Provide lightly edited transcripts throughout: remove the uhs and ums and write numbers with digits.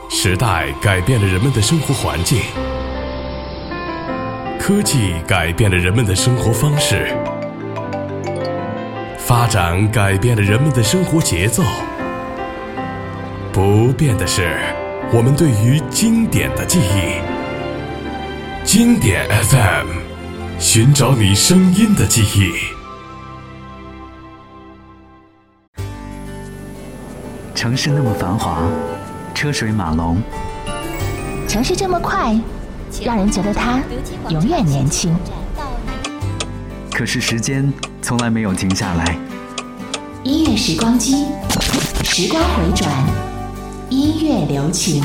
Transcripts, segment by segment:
时代改变了人们的生活环境，科技改变了人们的生活方式，发展改变了人们的生活节奏。不变的是我们对于经典的记忆。经典 FM， 寻找你声音的记忆。 城市那么繁华，车水马龙， 城市这么快，让人觉得它永远年轻。 可是时间从来没有停下来。 音乐时光机，时光回转，音乐留情。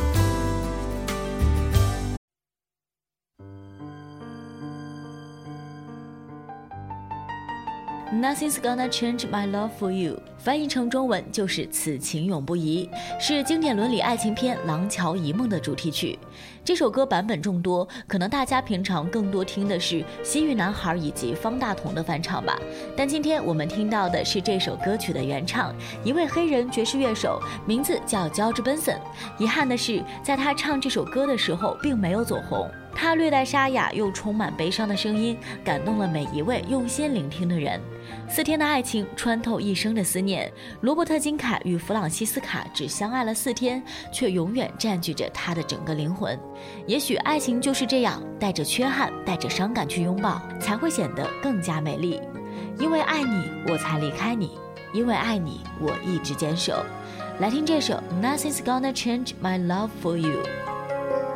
Nothing's gonna change my love for you， 翻译成中文就是此情永不移，是经典伦理爱情片《廊桥遗梦》的主题曲。这首歌版本众多，可能大家平常更多听的是西域男孩以及方大同的翻唱吧。但今天我们听到的是这首歌曲的原唱，一位黑人爵士乐手，名字叫 George Benson。遗憾的是，在他唱这首歌的时候，并没有走红。他略带沙哑又充满悲伤的声音，感动了每一位用心聆听的人。4天的爱情穿透一生的思念，罗伯特·金凯与弗朗西斯卡只相爱了4天，却永远占据着他的整个灵魂。也许爱情就是这样，带着缺憾，带着伤感去拥抱，才会显得更加美丽。因为爱你，我才离开你；因为爱你，我一直坚守。来听这首 Nothing's gonna change my love for you。